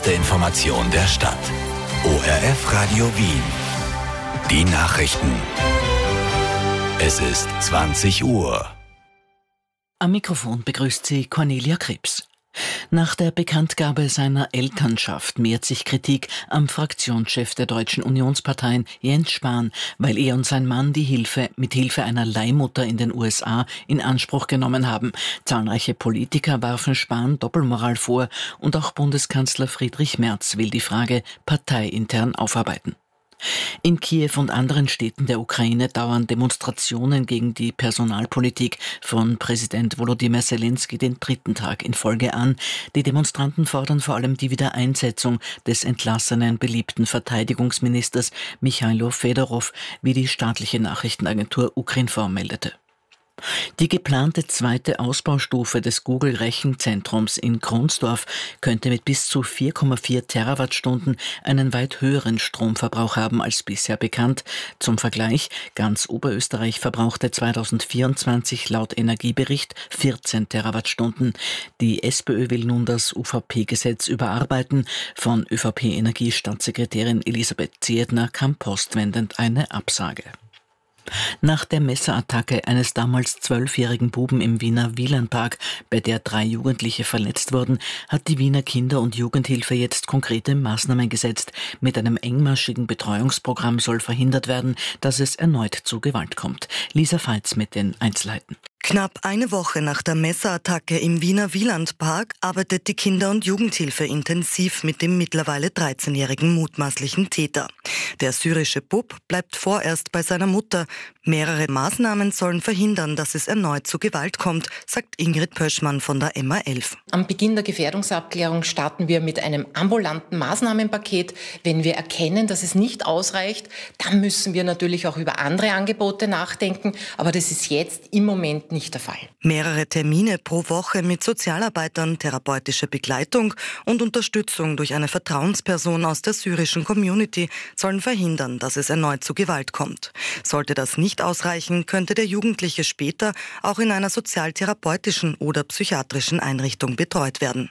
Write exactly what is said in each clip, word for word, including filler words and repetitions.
Die Information der Stadt. O R F Radio Wien. Die Nachrichten. Es ist zwanzig Uhr. Am Mikrofon begrüßt sie Cornelia Krebs. Nach der Bekanntgabe seiner Elternschaft mehrt sich Kritik am Fraktionschef der Deutschen Unionsparteien Jens Spahn, weil er und sein Mann die Hilfe mit Hilfe einer Leihmutter in den U S A in Anspruch genommen haben. Zahlreiche Politiker warfen Spahn Doppelmoral vor und auch Bundeskanzler Friedrich Merz will die Frage parteiintern aufarbeiten. In Kiew und anderen Städten der Ukraine dauern Demonstrationen gegen die Personalpolitik von Präsident Volodymyr Zelensky den dritten Tag in Folge an. Die Demonstranten fordern vor allem die Wiedereinsetzung des entlassenen beliebten Verteidigungsministers Michailo Fedorov, wie die staatliche Nachrichtenagentur Ukrinform meldete. Die geplante zweite Ausbaustufe des Google-Rechenzentrums in Kronsdorf könnte mit bis zu vier Komma vier Terawattstunden einen weit höheren Stromverbrauch haben als bisher bekannt. Zum Vergleich, ganz Oberösterreich verbrauchte zweitausendvierundzwanzig laut Energiebericht vierzehn Terawattstunden. Die SPÖ will nun das U V P-Gesetz überarbeiten. Von ÖVP-Energiestaatssekretärin Elisabeth Ziedner kam postwendend eine Absage. Nach der Messerattacke eines damals zwölfjährigen Buben im Wiener Wielandpark, bei der drei Jugendliche verletzt wurden, hat die Wiener Kinder- und Jugendhilfe jetzt konkrete Maßnahmen gesetzt. Mit einem engmaschigen Betreuungsprogramm soll verhindert werden, dass es erneut zu Gewalt kommt. Lisa Feitz mit den Einzelheiten. Knapp eine Woche nach der Messerattacke im Wiener Wielandpark arbeitet die Kinder- und Jugendhilfe intensiv mit dem mittlerweile dreizehnjährigen mutmaßlichen Täter. Der syrische Bub bleibt vorerst bei seiner Mutter. Mehrere Maßnahmen sollen verhindern, dass es erneut zu Gewalt kommt, sagt Ingrid Pöschmann von der M A elf. Am Beginn der Gefährdungsabklärung starten wir mit einem ambulanten Maßnahmenpaket. Wenn wir erkennen, dass es nicht ausreicht, dann müssen wir natürlich auch über andere Angebote nachdenken. Aber das ist jetzt im Moment nicht der Fall. Mehrere Termine pro Woche mit Sozialarbeitern, therapeutische Begleitung und Unterstützung durch eine Vertrauensperson aus der syrischen Community sollen verhindern, dass es erneut zu Gewalt kommt. Sollte das nicht ausreichen, könnte der Jugendliche später auch in einer sozialtherapeutischen oder psychiatrischen Einrichtung betreut werden.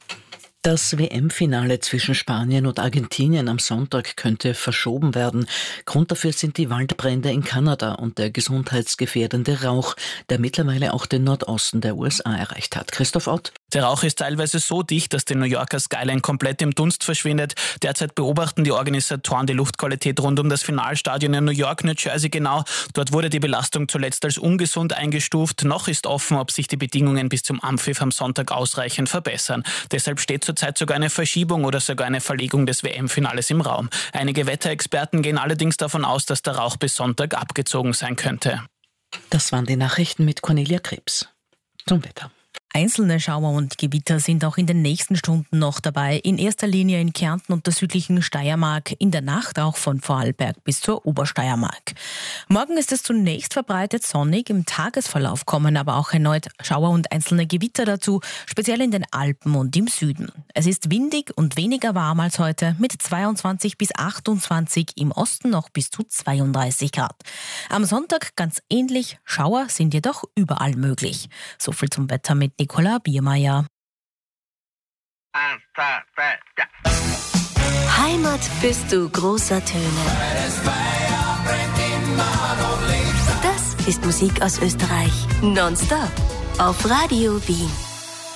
Das W M-Finale zwischen Spanien und Argentinien am Sonntag könnte verschoben werden. Grund dafür sind die Waldbrände in Kanada und der gesundheitsgefährdende Rauch, der mittlerweile auch den Nordosten der U S A erreicht hat. Christoph Ott. Der Rauch ist teilweise so dicht, dass die New Yorker Skyline komplett im Dunst verschwindet. Derzeit beobachten die Organisatoren die Luftqualität rund um das Finalstadion in New York, New Jersey genau. Dort wurde die Belastung zuletzt als ungesund eingestuft. Noch ist offen, ob sich die Bedingungen bis zum Anpfiff am Sonntag ausreichend verbessern. Deshalb steht zurzeit sogar eine Verschiebung oder sogar eine Verlegung des W M-Finales im Raum. Einige Wetterexperten gehen allerdings davon aus, dass der Rauch bis Sonntag abgezogen sein könnte. Das waren die Nachrichten mit Cornelia Krebs. Zum Wetter. Einzelne Schauer und Gewitter sind auch in den nächsten Stunden noch dabei. In erster Linie in Kärnten und der südlichen Steiermark, in der Nacht auch von Vorarlberg bis zur Obersteiermark. Morgen ist es zunächst verbreitet sonnig, im Tagesverlauf kommen aber auch erneut Schauer und einzelne Gewitter dazu, speziell in den Alpen und im Süden. Es ist windig und weniger warm als heute, mit zweiundzwanzig bis achtundzwanzig, im Osten noch bis zu zweiunddreißig Grad. Am Sonntag ganz ähnlich, Schauer sind jedoch überall möglich. So viel zum Wetter mit Nicola Biermeier. Heimat bist du großer Töne. Das ist Musik aus Österreich. Nonstop auf Radio Wien.